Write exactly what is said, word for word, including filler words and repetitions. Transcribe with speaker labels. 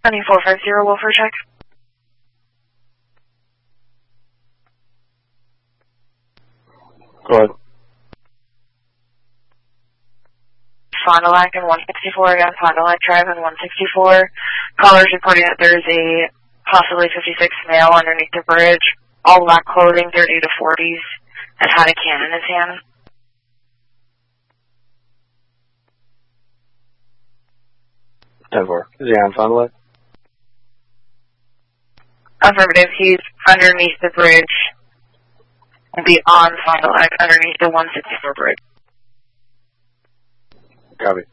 Speaker 1: Running four five zero, Wolfer check.
Speaker 2: Go ahead.
Speaker 1: Fond du Lac and one sixty-four again, Fond du Lac Drive and one sixty-four. Callers reporting that there's a possibly fifty-six male underneath the bridge, all black clothing, thirty to forties, and had a can in his hand.
Speaker 2: ten four. Is he on Fond du Lac?
Speaker 1: Affirmative, he's underneath the bridge and beyond Fond du Lac, underneath the one sixty-four bridge.
Speaker 2: Copy.